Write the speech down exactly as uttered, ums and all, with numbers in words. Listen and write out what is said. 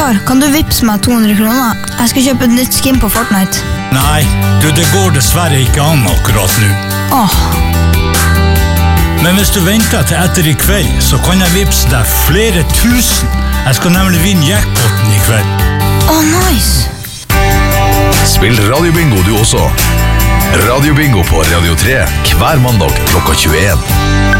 Far, kan du vippse meg to hundre kroner? Jeg skal kjøpe et nytt skin på Fortnite. Nei, du, det går dessverre ikke an akkurat nå. Åh. Men hvis du venter til etter i kveld, så kan jeg vippse deg flere tusen. Jeg skal nemlig vinne jackpoten i kveld. Åh, nice. Spill Radio Bingo du også. Radio Bingo på Radio tre hver mandag klokka tjueen.